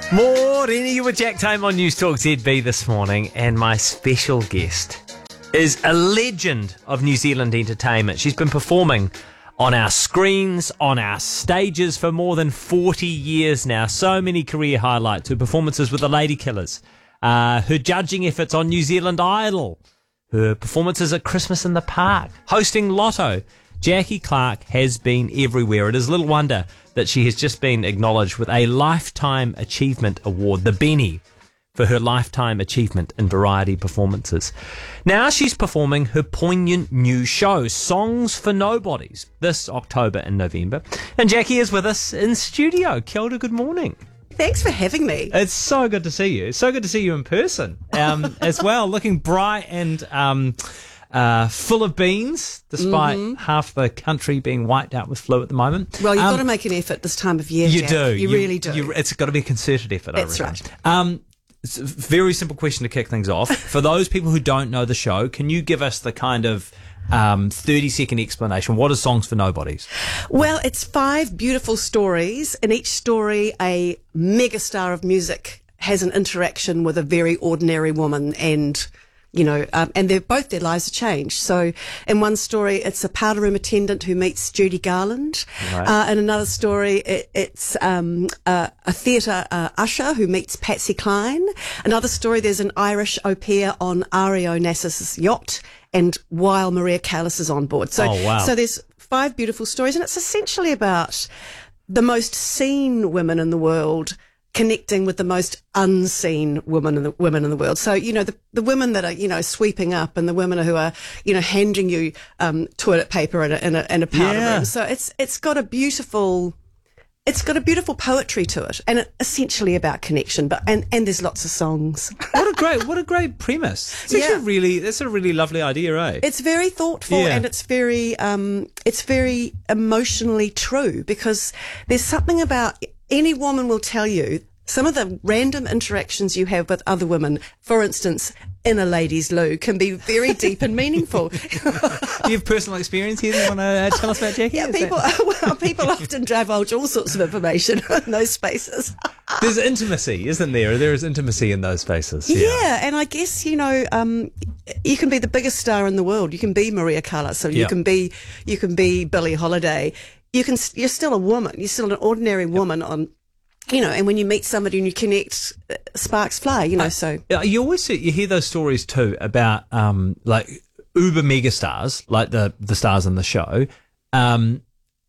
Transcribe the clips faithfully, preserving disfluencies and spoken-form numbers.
Morning, you were Jack Tame on News Talk Z B this morning, and my special guest is a legend of New Zealand entertainment. She's been performing on our screens, on our stages for more than forty years now. So many career highlights, her performances with the Ladykillers, uh, her judging efforts on New Zealand Idol, her performances at Christmas in the Park, hosting Lotto. Jackie Clark has been everywhere. It is little wonder that she has just been acknowledged with a Lifetime Achievement Award, the Benny, for her lifetime achievement in variety performances. Now she's performing her poignant new show, Songs for Nobodies, this October and November. And Jackie is with us in studio. Kia ora, good morning. Thanks for having me. It's so good to see you. It's so good to see you in person um, as well, looking bright and um, uh, full of beans, despite mm-hmm. half the country being wiped out with flu at the moment. Well, you've um, got to make an effort this time of year, You Jack. do. You, You really do. You, it's got to be a concerted effort, That's I reckon. right. Um, it's a very simple question to kick things off. For those people who don't know the show, can you give us the kind of um, thirty-second explanation? What is Songs for Nobodies? Well, it's five beautiful stories. In each story, a megastar of music has an interaction with a very ordinary woman, and you know, um, and they're both their lives are changed. So in one story, it's a powder room attendant who meets Judy Garland. Right. Uh, in another story, it, it's um, uh, a theatre uh, usher who meets Patsy Cline. Another story, there's an Irish au pair on Ari Onassis' yacht, and while Maria Callas is on board. So, Oh, wow. so there's five beautiful stories, and it's essentially about the most seen women in the world connecting with the most unseen women in the women in the world. So, you know, the, the women that are, you know, sweeping up, and the women who are, you know, handing you um, toilet paper in a, in a, in a powder Yeah. room. So it's it's got a beautiful, it's got a beautiful poetry to it, and it's essentially about connection. But and, and there's lots of songs. What a great, what a great premise. It's Yeah. actually really, that's a really lovely idea, eh? It's very thoughtful, Yeah. and it's very um, it's very emotionally true, because there's something about, any woman will tell you some of the random interactions you have with other women, for instance, in a ladies' loo, can be very deep and meaningful. Do you have personal experience here that you want to uh, tell us about, Jackie? Yeah, Is people well, people often divulge all sorts of information in those spaces. that- There's intimacy, isn't there? There is intimacy in those spaces. Yeah, and I guess, you know, um, you can be the biggest star in the world. You can be Maria Callas, or you Yeah. can be you can be Billie Holiday. You can you're still a woman. You're still an ordinary woman on. You know, and when you meet somebody and you connect, uh, sparks fly, you know, so. Uh, You always see, you hear those stories too about um, like uber megastars, like the the stars in the show, um,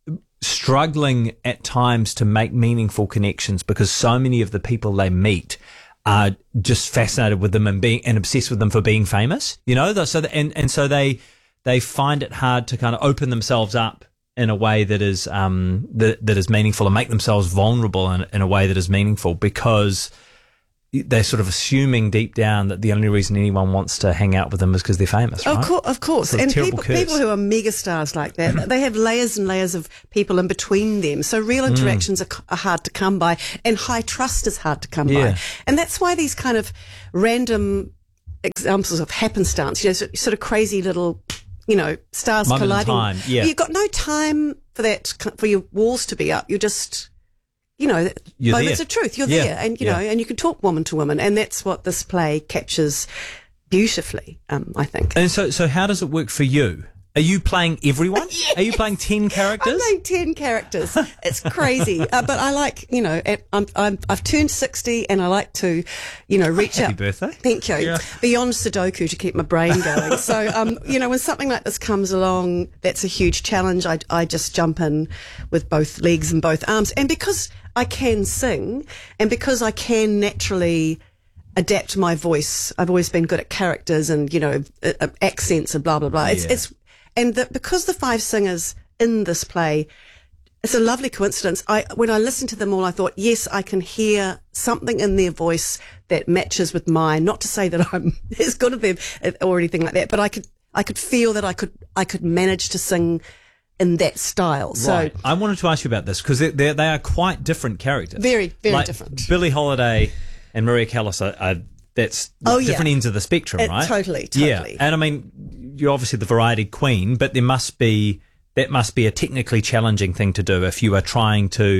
struggling at times to make meaningful connections because so many of the people they meet are just fascinated with them and being and obsessed with them for being famous. You know, The- so the, and and so they they find it hard to kind of open themselves up in a way that is um that that is meaningful, and make themselves vulnerable in, in a way that is meaningful, because they're sort of assuming deep down that the only reason anyone wants to hang out with them is because they're famous, right? Of course, of course. Sort of And terrible people, curse. people who are megastars like that, they have layers and layers of people in between them. So real Mm. interactions are, c- are hard to come by, and high trust is hard to come Yeah. by. And that's why these kind of random examples of happenstance, you know, sort sort of crazy little, you know, stars Moment in colliding. time, yeah. You've got no time for that, for your walls to be up. You're just, you know, You're moments there. of truth. You're Yeah, there, and you yeah. know, and you can talk woman to woman, and that's what this play captures beautifully. Um, I think. And so, so how does it work for you? Are you playing everyone? Yes. Are you playing ten characters? I'm playing ten characters. It's crazy, uh, but I like, you know, at, I'm, I'm I've turned sixty, and I like to, you know, reach Happy out. birthday. Thank you. Yeah. Beyond Sudoku to keep my brain going. So, um, you know, when something like this comes along, that's a huge challenge. I, I just jump in with both legs and both arms, and because I can sing, and because I can naturally adapt my voice, I've always been good at characters and, you know, uh, uh, accents and blah blah blah. It's Yeah. it's and the, because the five singers in this play, it's a lovely coincidence. I, when I listened to them all, I thought, yes, I can hear something in their voice that matches with mine. Not to say that I'm as good as them or anything like that, but I could, I could feel that I could, I could manage to sing in that style. So Right. I wanted to ask you about this because they they are quite different characters. very, very Like, different. Billie Holiday and Maria Callas are, are that's Oh, yeah. different ends of the spectrum, It- right? totally, Yeah, totally. and I mean, you're obviously the variety queen, but there must be that must be a technically challenging thing to do if you are trying to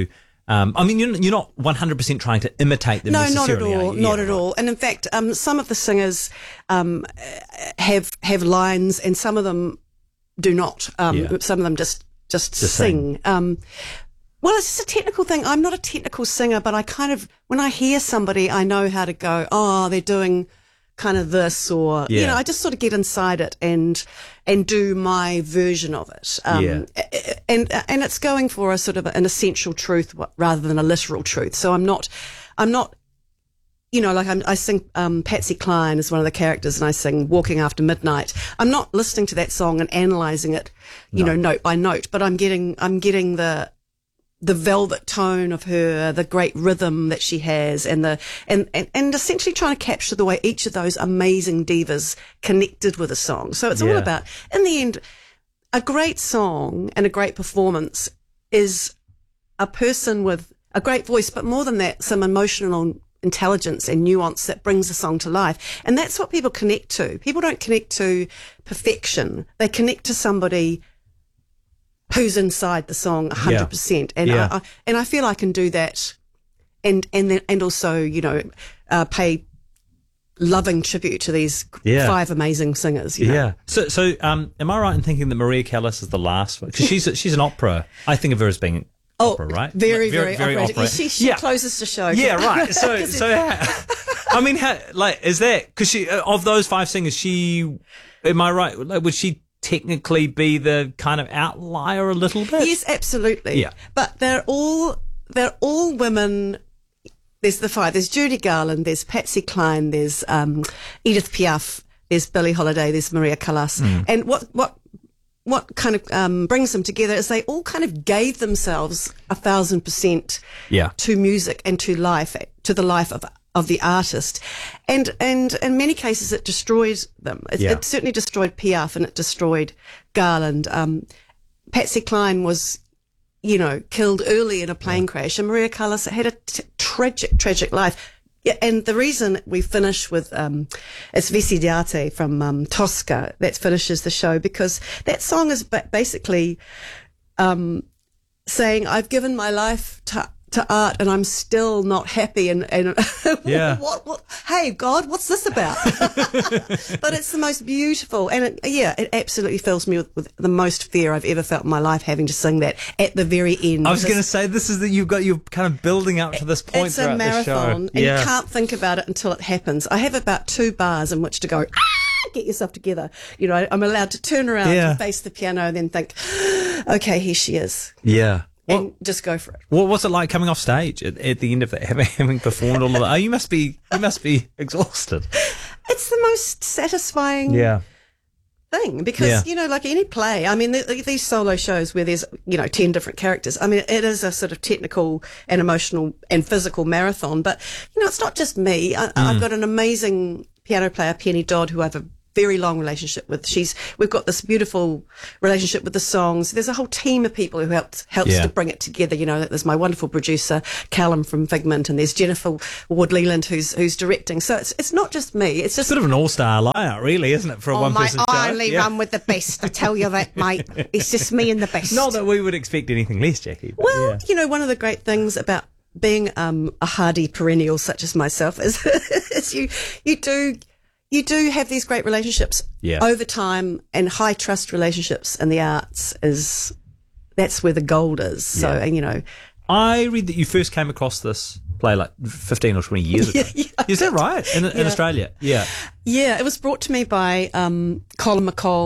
Um, I mean, you're, you're not one hundred percent trying to imitate them No, not at necessarily, all, are you? not Yeah, at right. all. And in fact, um, some of the singers um, have have lines, and some of them do not. Um, Yeah. Some of them just just, Just sing. Um, well, it's just a technical thing. I'm not a technical singer, but I kind of, when I hear somebody, I know how to go, oh, they're doing kind of this, or you Yeah. know, I just sort of get inside it and and do my version of it. Um, Yeah. and and it's going for a sort of an essential truth rather than a literal truth. So I'm not, I'm not. You know, like I'm, I sing, um, Patsy Cline is one of the characters, and I sing Walking After Midnight. I'm not listening to that song and analysing it, you No. know, note by note, but I'm getting, I'm getting the, the velvet tone of her, the great rhythm that she has, and the, and, and, and essentially trying to capture the way each of those amazing divas connected with a song. So it's all Yeah. about, in the end, a great song and a great performance is a person with a great voice, but more than that, some emotional intelligence and nuance that brings a song to life. And that's what people connect to. People don't connect to perfection. They connect to somebody who's inside the song one hundred percent. And Yeah. I, I and I feel I can do that, and and then, and also, you know, uh, pay loving tribute to these Yeah. five amazing singers. You know? Yeah. So, so um, am I right in thinking that Maria Callas is the last one? Because she's she's an opera. I think of her as being Oh, opera, right? very, Like, very, very operatic. opera. She, she Yeah. closes the show. Yeah, right. So, so, how, I mean, how, like, is that because she uh, of those five singers, she, am I right? Like, would she technically be the kind of outlier a little bit? Yes, absolutely. Yeah. But they're all they're all women. There's the five. There's Judy Garland. There's Patsy Cline. There's um, Edith Piaf. There's Billie Holiday. There's Maria Callas. Mm. And what what what kind of um, brings them together is they all kind of gave themselves a thousand percent Yeah. to music and to life, to the life of of the artist, and and in many cases it destroyed them. It, Yeah. it certainly destroyed Piaf, and it destroyed Garland. Um, Patsy Cline was, you know, killed early in a plane crash, and Maria Callas had a t- tragic, tragic life. Yeah, and the reason we finish with um, it's Vesidiate from um, Tosca that finishes the show, because that song is ba- basically um, saying, I've given my life to to art and I'm still not happy, and, and Yeah. what, what, hey God, what's this about? But it's the most beautiful, and it, yeah, it absolutely fills me with, with the most fear I've ever felt in my life, having to sing that at the very end. I was This- going to say this is that you've got you're kind of building up to this point it's a throughout the show. marathon, and yeah. you can't think about it until it happens. I have about two bars in which to go, ah, get yourself together. You know, I'm allowed to turn around Yeah. and face the piano, and then think, okay, here she is, Yeah. What, and just go for it. what what's it like coming off stage at, at the end of that, having, having performed all of that? Oh, you must be you must be exhausted. It's the most satisfying Yeah. thing, because Yeah. you know, like any play, I mean, the, these solo shows where there's, you know, ten different characters, I mean, it is a sort of technical and emotional and physical marathon, but you know, it's not just me. I, I've got an amazing piano player, Penny Dodd, who I have a very long relationship with. She's we've got this beautiful relationship with the songs. There's a whole team of people who helped helps Yeah. to bring it together. You know, there's my wonderful producer Callum from Figment, and there's Jennifer Ward Leland who's who's directing. So it's it's not just me. It's just Sort of an all-star lineup, really, isn't it, for a oh, one-person mate, show? I only Yeah. run with the best. I tell you that, mate. It's just me and the best. Not that we would expect anything less, Jackie. But Well, yeah. you know, one of the great things about being um, a hardy perennial such as myself is, is you you do you do have these great relationships Yeah. over time, and high trust relationships in the arts is that's where the gold is. So, Yeah. and you know, I read that you first came across this play like fifteen or twenty years ago. Yeah, yeah. Is that right? In, in Yeah. Australia? Yeah. yeah, it was brought to me by um, Colin McCall.